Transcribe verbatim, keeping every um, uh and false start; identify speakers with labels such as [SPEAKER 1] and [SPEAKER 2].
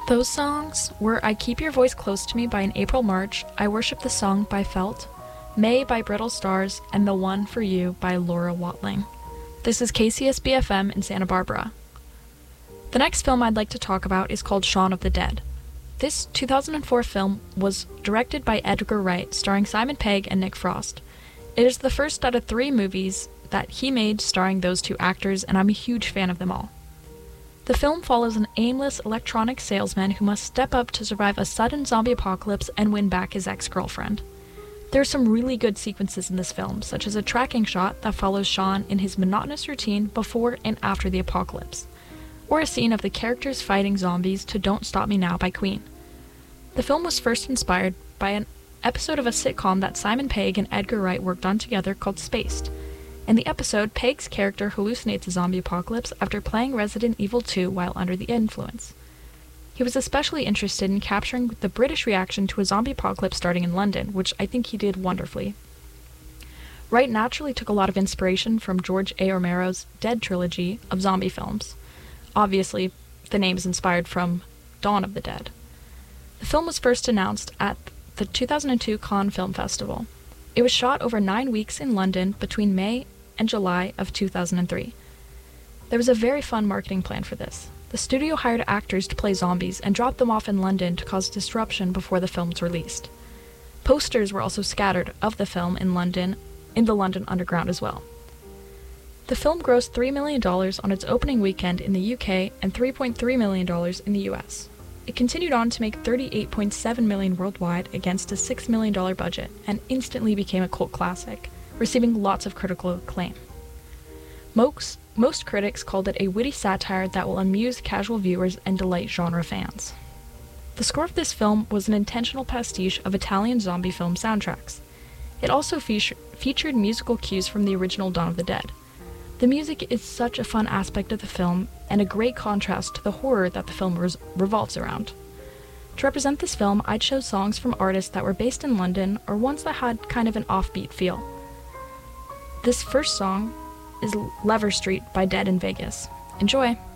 [SPEAKER 1] Those songs were I Keep Your Voice Close to Me by An April March, I Worship the Song by Felt, May by Brittle Stars, and The One for You by Laura Watling. This is K C S B F M in Santa Barbara. The next film I'd like to talk about is called Shaun of the Dead. This two thousand four film was directed by Edgar Wright, starring Simon Pegg and Nick Frost. It is the first out of three movies that he made starring those two actors, and I'm a huge fan of them all. The film follows an aimless electronic salesman who must step up to survive a sudden zombie apocalypse and win back his ex-girlfriend. There are some really good sequences in this film, such as a tracking shot that follows Shaun in his monotonous routine before and after the apocalypse, or a scene of the characters fighting zombies to Don't Stop Me Now by Queen. The film was first inspired by an episode of a sitcom that Simon Pegg and Edgar Wright worked on together called Spaced. In the episode, Pegg's character hallucinates a zombie apocalypse after playing Resident Evil two while under the influence. He was especially interested in capturing the British reaction to a zombie apocalypse starting in London, which I think he did wonderfully. Wright naturally took a lot of inspiration from George A. Romero's Dead trilogy of zombie films. Obviously, the name is inspired from Dawn of the Dead. The film was first announced at the two thousand two Cannes Film Festival. It was shot over nine weeks in London between May and July of two thousand three. There was a very fun marketing plan for this. The studio hired actors to play zombies and dropped them off in London to cause disruption before the film was released. Posters were also scattered of the film in London, in the London Underground as well. The film grossed three million dollars on its opening weekend in the U K and three point three million dollars in the U S. It continued on to make thirty-eight point seven million dollars worldwide against a six million dollars budget and instantly became a cult classic, receiving lots of critical acclaim. Most, most critics called it a witty satire that will amuse casual viewers and delight genre fans. The score of this film was an intentional pastiche of Italian zombie film soundtracks. It also feature, featured musical cues from the original Dawn of the Dead. The music is such a fun aspect of the film and a great contrast to the horror that the film res- revolves around. To represent this film, I chose songs from artists that were based in London or ones that had kind of an offbeat feel. This first song is Lever Street by Dead in Vegas. Enjoy!